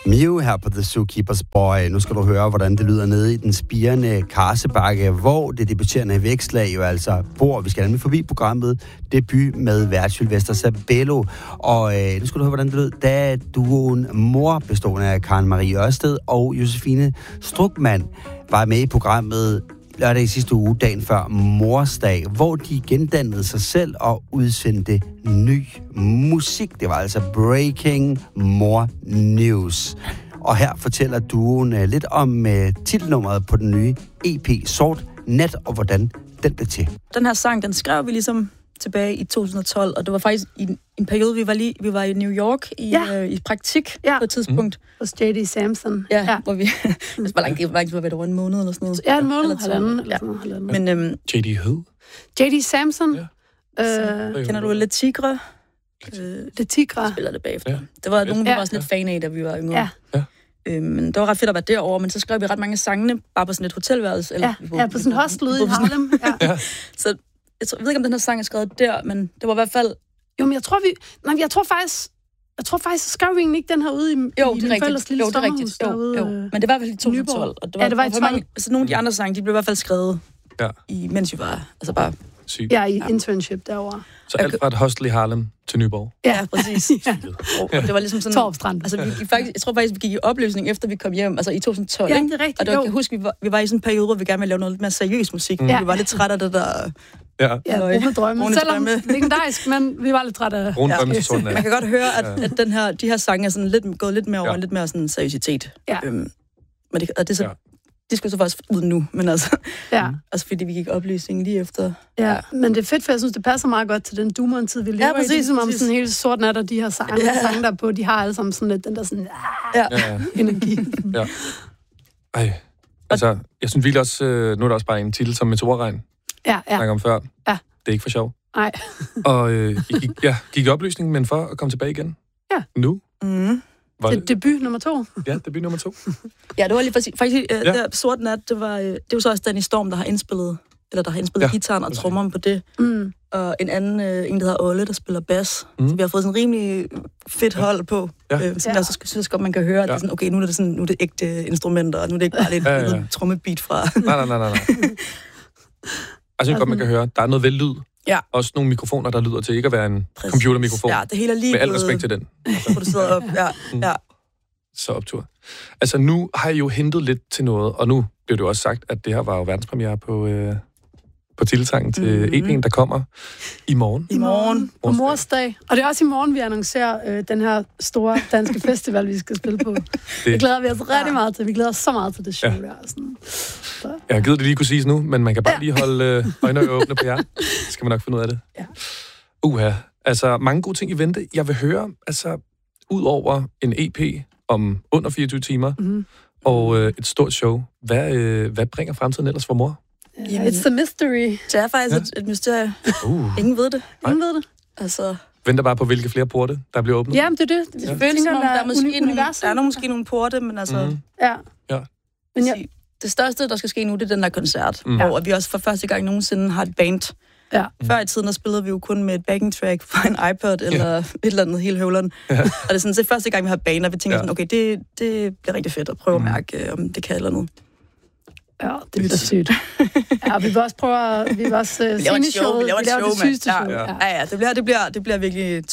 Mew her på The Zookeepers Boy. Nu skal du høre, hvordan det lyder nede i den spirende Karsebakke, hvor det debuterende vækslag jo altså bor. Vi skal nemlig forbi programmet Debut med vært Sylvester Sabello. Og nu skal du høre, hvordan det lød, da duoen Mor, bestående af Karen Marie Ørsted og Josefine Strukman, var med i programmet lørdag i sidste uge, dagen før Morsdag, hvor de gendannede sig selv og udsendte ny musik. Det var altså Breaking More News. Og her fortæller duoen lidt om titelnummeret på den nye EP Sort Nat, og hvordan den blev til. Den her sang, den skrev vi ligesom tilbage i 2012, og det var faktisk i en periode, vi var i New York i praktik på et tidspunkt. Hos J.D. Samson. Ja. Hvor vi... hvor langt det var det over en måned eller sådan noget. Ja, en måned, halvanden. Men, J.D. who? J.D. Samson. Ja. Kender du Le Tigre? Le Tigre. Spiller det bagefter. Det var nogen, vi var også lidt fan af, da vi var yngre. Ja. Men det var ret fedt at være derovre, men så skrev vi ret mange sangene bare på sådan et hotelværelse. Eller på sådan en hostel ude i Harlem. Ja. Så jeg ved ikke, om den her sang er skrevet der, men det var i hvert fald... Jo, men jeg tror faktisk, så skrev vi egentlig ikke den her ude i min forældres lille sommerhus derude. Jo. Men det var i hvert fald i 2012. Og det var i 12. Altså nogle af de andre sange, de blev i hvert fald skrevet, mens vi var bare... Sygt. Ja, i internship derovre. Så alt fra et hostel i Harlem til Nyborg? Ja, præcis. Og det var ligesom sådan... Torpstrand. Altså, jeg tror faktisk, vi gik i opløsning, efter vi kom hjem, altså i 2012. Ja, det er rigtigt. Og det var, jeg husker, vi var i sådan en periode, hvor vi gerne ville lave noget lidt mere seriøs musik. Vi var lidt trætte af det der... Ja, brune drømme. Selvom legendarisk, men vi var lidt trætte af... Brune drømme til sådan. Man kan godt høre, at de her sange er sådan gået lidt mere over lidt mere sådan seriøsitet. Ja. Men det så... De skulle så faktisk ud nu, men altså fordi vi gik oplysning lige efter. Ja, men det er fedt, for jeg synes, det passer meget godt til den Doomeren-tid, vi lever i. Det er som om sådan hele Sort Nat og de her sange der på, de har alle sammen sådan lidt den der sådan energi. Ja. Ej, altså, jeg synes virkelig også, nu er der også bare en titel som Meteorregn. Snakker om før. Ja. Det er ikke for sjov. Nej. Og gik i oplysning, men for at komme tilbage igen. Ja. Nu. Det er debut nummer 2. Ja, debut nummer 2. Ja, det var lige faktisk der Sort Nat, det er jo så også Danny Storm, der har indspillet guitaren og trommeren på det. Og en anden, en der hedder Olle, der spiller bass. Så vi har fået sådan en rimelig fedt hold på. Som jeg så synes godt, man kan høre, at det er sådan, okay, nu er det ægte instrumenter, og nu er det ikke bare lidt trommebeat fra... Nej. Jeg synes godt, man kan høre, der er noget vellyd. Ja. Også nogle mikrofoner, der lyder til ikke at være en computermikrofon. Ja, det hele er lige med al respekt til den. Produceret op, ja. Så optur. Altså, nu har jeg jo hentet lidt til noget, og nu blev det jo også sagt, at det her var jo verdenspremiere på titelsangen til EP'en, der kommer i morgen. I morgen. På Morsdag. Og det er også i morgen, vi annoncerer den her store danske festival, vi skal spille på. Det glæder vi os rigtig meget til. Vi glæder os så meget til det show der. Jeg har givet det lige kunne siges nu, men man kan bare lige holde øjnene åbne på jer. Så skal man nok finde ud af det. Ja. Altså, mange gode ting i vente. Jeg vil høre, altså, ud over en EP om under 24 timer, og et stort show, hvad bringer fremtiden ellers for Mor? It's a mystery. Det er faktisk et mysterie. Ingen ved det. Altså... Venter bare på, hvilke flere porte, der bliver åbnet. Jamen, det er det. Det føles som om, der er måske nogle porte, men altså... Ja. Men det største, der skal ske nu, det er den der koncert, hvor vi også for første gang nogensinde har et band. Ja. Før i tiden, der spillede vi jo kun med et backing track fra en iPod eller et eller andet helt høvleren. Og det er sådan, det første gang, vi har band, og vi tænker sådan, okay, det bliver rigtig fedt at prøve at mærke, om det kan eller noget. Ja, det bliver sygt. Ja, vi vil også prøve vi vil også vi laver et show, det sygeste show. Ja, det bliver virkelig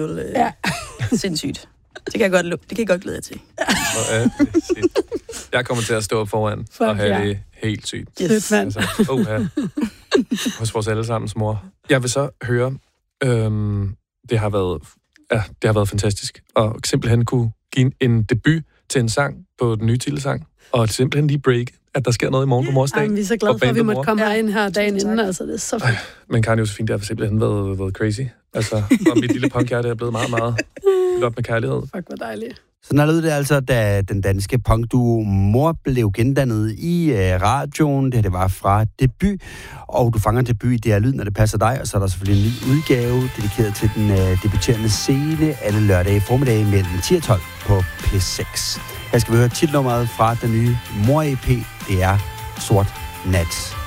2,0 sindssygt. Det kan jeg godt glæde jer til. Jeg kommer til at stå op foran og have det helt sygt. Yes. Altså, hos vores allesammens mor. Jeg vil så høre, det har været fantastisk, og simpelthen kunne give en debut til en sang på den nye titelsang, og simpelthen lige break, at der sker noget i morgen på Morsdag. Jamen, vi er så glade for, at vi måtte komme herind her dagen inden, altså det er så fedt. Men Karen Josefine, det har simpelthen været crazy. Altså, og mit lille punkhjerte er blevet meget, meget op med kærlighed. Fuck, hvor dejligt. Sådan lød det altså, da den danske punkduo Mor blev gendannet i radioen. Det var fra debut, og du fanger debut i det her lyd, når det passer dig. Og så er der selvfølgelig en ny udgave, dedikeret til den debuterende scene, alle lørdage formiddag mellem 10 og 12 på P6. Her skal vi høre titelnummeret fra den nye Mor-EP. Det er Sort Nat.